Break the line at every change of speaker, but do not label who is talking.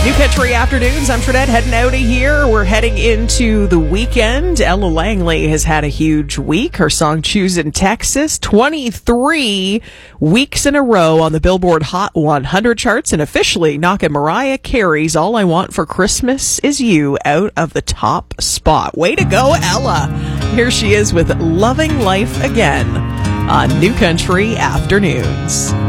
New Country Afternoons. I'm Trinette, heading out of here. We're heading into the weekend. Ella Langley has had a huge week. Her song Choosing Texas, 23 weeks in a row on the Billboard Hot 100 charts, and officially knocking Mariah Carey's All I Want for Christmas Is You out of the top spot. Way to go, Ella. Here she is with Loving Life Again on New Country Afternoons.